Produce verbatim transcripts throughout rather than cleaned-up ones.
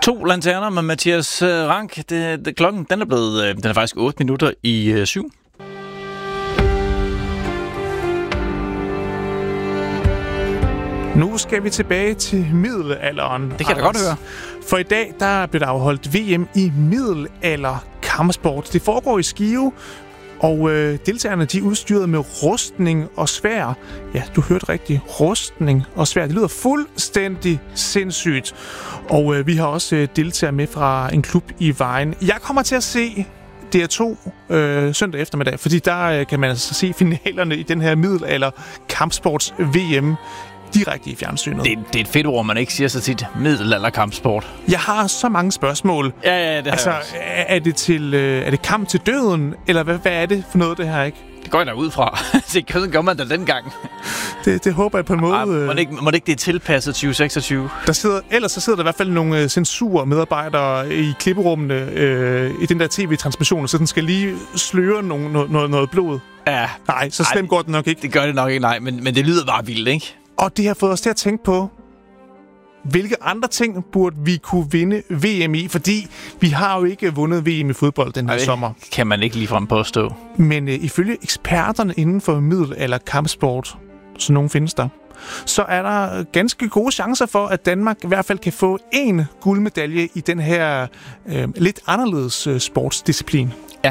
To lanterner med Mathias Rank. Det, det, klokken den er blevet, den er faktisk otte minutter i øh, syv. Nu skal vi tilbage til middelalderen. Det kan jeg da godt høre. For i dag der blev der afholdt V M i middelalder kampsport. Det foregår i Skive, og øh, deltagerne de er udstyret med rustning og sværd. Ja, du hørte rigtigt. Rustning og sværd. Det lyder fuldstændig sindssygt. Og øh, vi har også øh, deltagere med fra en klub i Vejen. Jeg kommer til at se D R to øh, søndag eftermiddag, fordi der øh, kan man altså se finalerne i den her middelalder kampsports V M direkte i fjernsynet. Det, det er et fedt ord, man ikke siger så tit. Middelalder kampsport. Jeg har så mange spørgsmål. Ja, ja, det har altså, er, er det til øh, er det kamp til døden, eller hvad, hvad er det for noget, det her, ikke? Det går jeg da ud fra. Det gør man da dengang. Det, det håber jeg på en måde. Ej, må, det ikke, må det ikke det er tilpasset tyve seksogtyve? Der sidder, ellers så sidder der i hvert fald nogle øh, censurmedarbejdere i klipperummene øh, i den der tv-transmission, så den skal lige sløre nogle, noget, noget, noget blod. Ja. Nej, så slemt går det nok ikke. Det gør det nok ikke, nej. Men, men det lyder bare vildt, ikke? Og det har fået os til at tænke på, hvilke andre ting burde vi kunne vinde V M i? Fordi vi har jo ikke vundet V M i fodbold den her Ej, sommer. Kan man ikke ligefrem påstå. Men øh, ifølge eksperterne inden for middelalder kampsport, så nogen findes der, så er der ganske gode chancer for, at Danmark i hvert fald kan få én guldmedalje i den her øh, lidt anderledes øh, sportsdisciplin. Ja.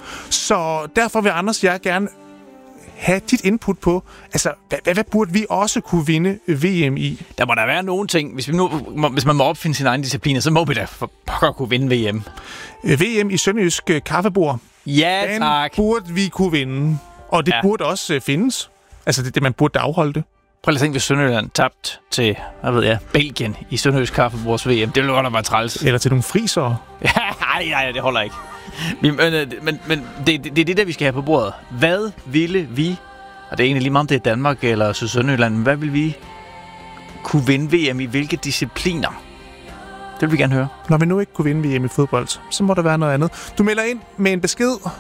Så derfor vil Anders og jeg gerne have dit input på, altså, hvad, hvad, hvad burde vi også kunne vinde V M i? Der må der være nogle ting. Hvis, vi nu, hvis man må opfinde sin egen discipliner, så må vi da for pokker kunne vinde V M. V M i sønderjysk kaffebord. Ja, den tak. burde vi kunne vinde. Og det ja. burde også uh, findes. Altså, det, det man burde afholde det. Prøv lige at tænke, hvis Sønderjylland tabt til, hvad ved jeg, Belgien i sønderjysk kaffebords V M. Det ville godt have været træls. Eller til nogle frisere. nej, nej, det holder ikke. Men, men, men det, det, det er det der, vi skal have på bordet. Hvad ville vi, og det er egentlig lige meget om det er Danmark eller Sønderjylland, hvad vil vi kunne vinde V M i hvilke discipliner? Det vil vi gerne høre. Når vi nu ikke kunne vinde V M i fodbold, så må der være noget andet. Du melder ind med en besked